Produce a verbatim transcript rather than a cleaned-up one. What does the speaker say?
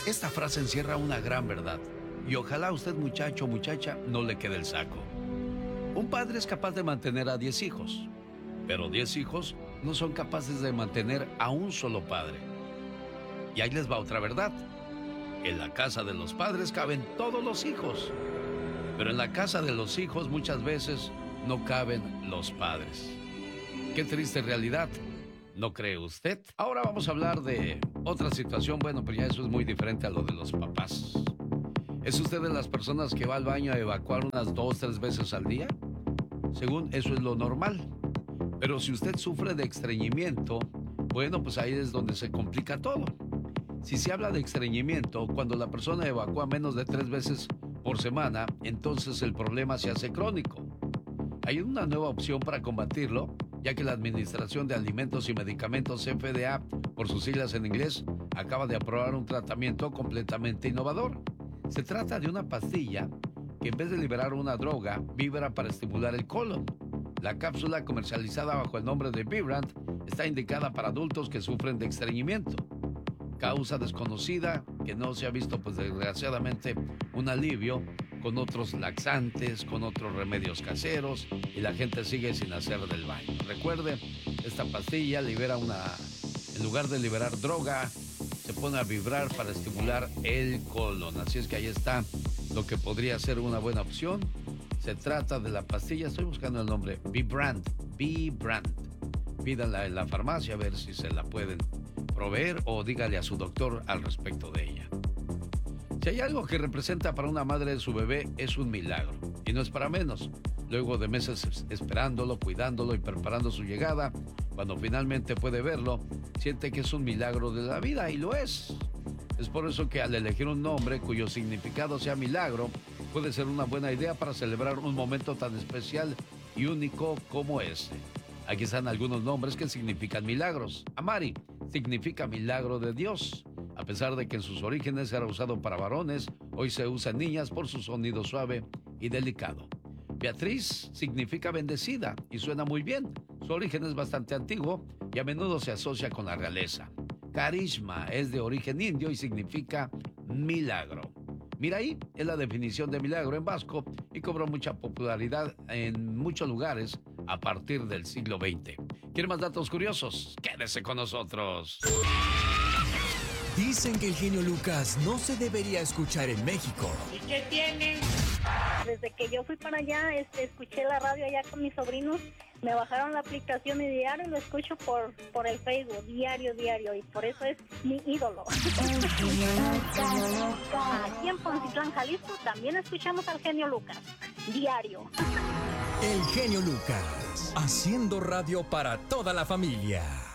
Esta frase encierra una gran verdad y ojalá a usted, muchacho o muchacha, no le quede el saco. Un padre es capaz de mantener a diez hijos, pero diez hijos no son capaces de mantener a un solo padre. Y ahí les va otra verdad. En la casa de los padres caben todos los hijos, pero en la casa de los hijos muchas veces no caben los padres. Qué triste realidad, ¿no cree usted? Ahora vamos a hablar de otra situación, bueno, pero ya eso es muy diferente a lo de los papás. ¿Es usted de las personas que va al baño a evacuar unas dos, tres veces al día? Según eso es lo normal. Pero si usted sufre de estreñimiento, bueno, pues ahí es donde se complica todo. Si se habla de estreñimiento, cuando la persona evacúa menos de tres veces por semana, entonces el problema se hace crónico. Hay una nueva opción para combatirlo, ya que la Administración de Alimentos y Medicamentos, F D A, por sus siglas en inglés, acaba de aprobar un tratamiento completamente innovador. Se trata de una pastilla que en vez de liberar una droga, vibra para estimular el colon. La cápsula, comercializada bajo el nombre de Vibrant, está indicada para adultos que sufren de estreñimiento. Causa desconocida, que no se ha visto, pues desgraciadamente, un alivio con otros laxantes, con otros remedios caseros, y la gente sigue sin hacer del baño. Recuerde, esta pastilla libera una... En lugar de liberar droga, se pone a vibrar para estimular el colon. Así es que ahí está lo que podría ser una buena opción. Se trata de la pastilla, estoy buscando el nombre, Vibrant, Vibrant. Pídanla en la farmacia a ver si se la pueden proveer o dígale a su doctor al respecto de ella. Si hay algo que representa para una madre de su bebé, es un milagro. Y no es para menos. Luego de meses esperándolo, cuidándolo y preparando su llegada, cuando finalmente puede verlo, siente que es un milagro de la vida, y lo es. Es por eso que al elegir un nombre cuyo significado sea milagro, puede ser una buena idea para celebrar un momento tan especial y único como ese. Aquí están algunos nombres que significan milagros. Amari significa milagro de Dios. A pesar de que en sus orígenes era usado para varones, hoy se usa en niñas por su sonido suave y delicado. Beatriz significa bendecida y suena muy bien. Su origen es bastante antiguo y a menudo se asocia con la realeza. Carisma es de origen indio y significa milagro. Miraí es la definición de milagro en vasco y cobró mucha popularidad en muchos lugares a partir del siglo veinte. ¿Quiere más datos curiosos? Quédese con nosotros. Dicen que el genio Lucas no se debería escuchar en México. ¿Y qué tiene? Desde que yo fui para allá, este, escuché la radio allá con mis sobrinos, me bajaron la aplicación y diario lo escucho por, por el Facebook, diario, diario, y por eso es mi ídolo. Aquí en Poncitlán, Jalisco, también escuchamos al genio Lucas, diario. El genio Lucas, haciendo radio para toda la familia.